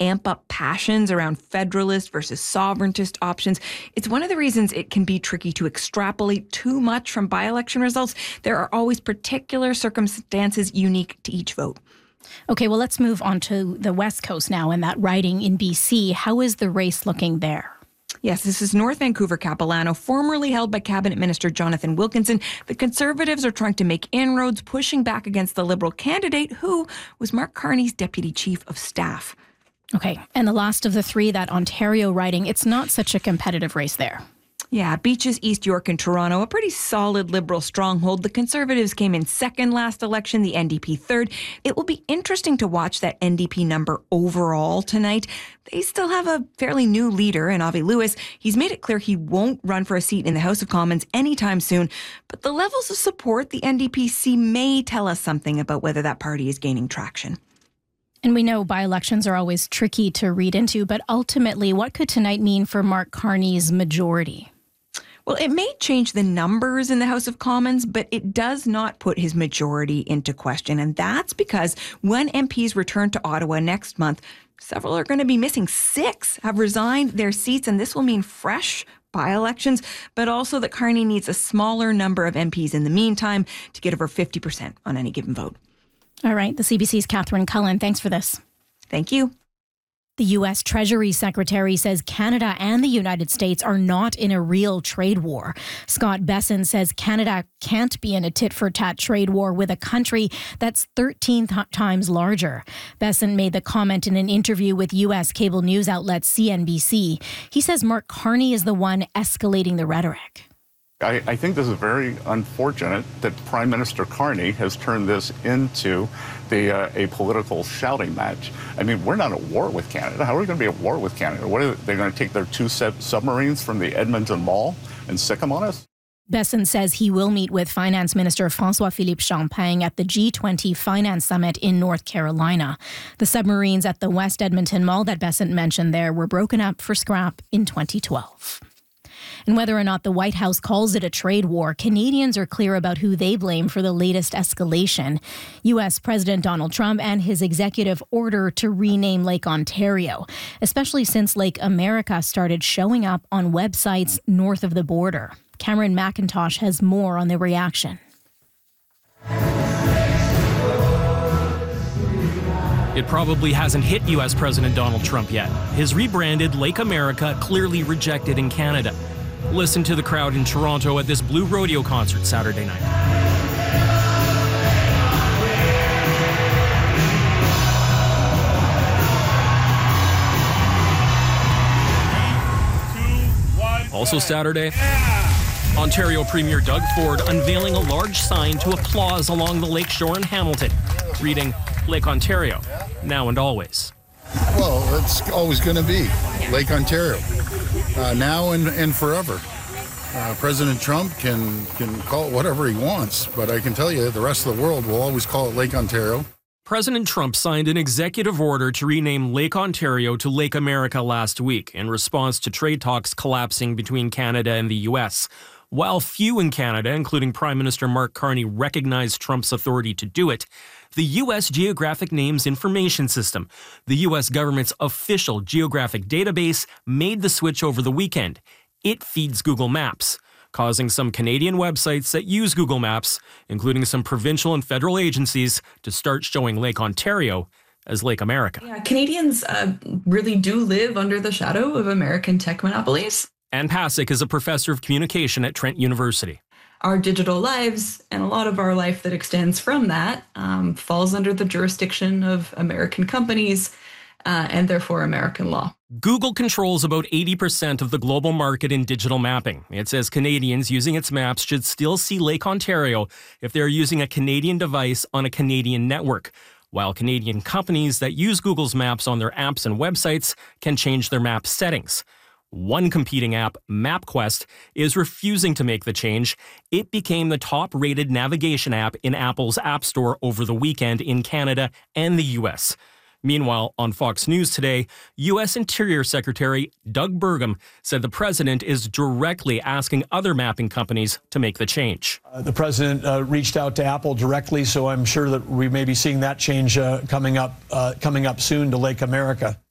amp up passions around federalist versus sovereigntist options. It's one of the reasons it can be tricky to extrapolate too much from by-election results. There are always particular circumstances unique to each vote. Okay, well, let's move on to the West Coast now and that riding in BC. How is the race looking there? Yes, this is North Vancouver Capilano, formerly held by Cabinet Minister Jonathan Wilkinson. The Conservatives are trying to make inroads, pushing back against the Liberal candidate, who was Mark Carney's Deputy Chief of Staff. Okay, and the last of the three, that Ontario riding, it's not such a competitive race there. Yeah, Beaches, East York and Toronto, a pretty solid Liberal stronghold. The Conservatives came in second last election, the NDP third. It will be interesting to watch that NDP number overall tonight. They still have a fairly new leader in Avi Lewis. He's made it clear he won't run for a seat in the House of Commons anytime soon. But the levels of support the NDP see may tell us something about whether that party is gaining traction. And we know by-elections are always tricky to read into, but ultimately, what could tonight mean for Mark Carney's majority? Well, it may change the numbers in the House of Commons, but it does not put his majority into question. And that's because when MPs return to Ottawa next month, several are going to be missing. 6 have resigned their seats, and this will mean fresh by-elections, but also that Carney needs a smaller number of MPs in the meantime to get over 50% on any given vote. All right, the CBC's Catherine Cullen. Thanks for this. Thank you. The U.S. Treasury Secretary says Canada and the United States are not in a real trade war. Scott Bessent says Canada can't be in a tit-for-tat trade war with a country that's 13 times larger. Bessent made the comment in an interview with U.S. cable news outlet CNBC. He says Mark Carney is the one escalating the rhetoric. I think this is very unfortunate that Prime Minister Carney has turned this into a political shouting match. I mean, we're not at war with Canada. How are we going to be at war with Canada? What are they going to take their 2 submarines from the Edmonton Mall and sick them on us? Bessent says he will meet with Finance Minister François-Philippe Champagne at the G20 Finance Summit in North Carolina. The submarines at the West Edmonton Mall that Bessent mentioned there were broken up for scrap in 2012. And whether or not the White House calls it a trade war, Canadians are clear about who they blame for the latest escalation. U.S. President Donald Trump and his executive order to rename Lake Ontario, especially since Lake America started showing up on websites north of the border. Cameron McIntosh has more on the reaction. It probably hasn't hit U.S. President Donald Trump yet. His rebranded Lake America clearly rejected in Canada. Listen to the crowd in Toronto at this Blue Rodeo concert Saturday night. Also Saturday, Ontario Premier Doug Ford unveiling a large sign to applause along the lakeshore in Hamilton, reading Lake Ontario, now and always. Well, it's always going to be Lake Ontario, now and forever. President Trump can call it whatever he wants, but I can tell you the rest of the world will always call it Lake Ontario. President Trump signed an executive order to rename Lake Ontario to Lake America last week in response to trade talks collapsing between Canada and the U.S. While few in Canada, including Prime Minister Mark Carney, recognize Trump's authority to do it, the U.S. Geographic Names Information System, the U.S. government's official geographic database, made the switch over the weekend. It feeds Google Maps, causing some Canadian websites that use Google Maps, including some provincial and federal agencies, to start showing Lake Ontario as Lake America. Yeah, Canadians really do live under the shadow of American tech monopolies. Ann Pasek is a professor of communication at Trent University. Our digital lives and a lot of our life that extends from that falls under the jurisdiction of American companies and therefore American law. Google controls about 80% of the global market in digital mapping. It says Canadians using its maps should still see Lake Ontario if they're using a Canadian device on a Canadian network, while Canadian companies that use Google's maps on their apps and websites can change their map settings. One competing app, MapQuest, is refusing to make the change. It became the top-rated navigation app in Apple's App Store over the weekend in Canada and the U.S. Meanwhile, on Fox News today, U.S. Interior Secretary Doug Burgum said the president is directly asking other mapping companies to make the change. The president reached out to Apple directly, so I'm sure that we may be seeing that change coming up soon to Lake America.